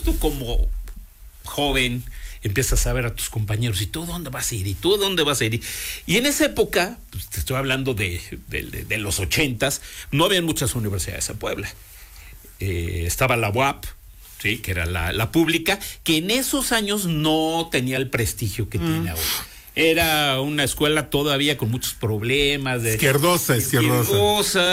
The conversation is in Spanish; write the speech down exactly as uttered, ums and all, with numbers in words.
pues tú como joven empiezas a ver a tus compañeros, ¿y tú dónde vas a ir? ¿Y tú dónde vas a ir? Y en esa época, pues te estoy hablando de, de, de, de los ochentas, no había muchas universidades en Puebla. Eh, estaba la U A P, sí, que era la, la pública, que en esos años no tenía el prestigio que mm. tiene ahora. Era una escuela todavía con muchos problemas. De, izquierdosa, izquierdosa. izquierdosa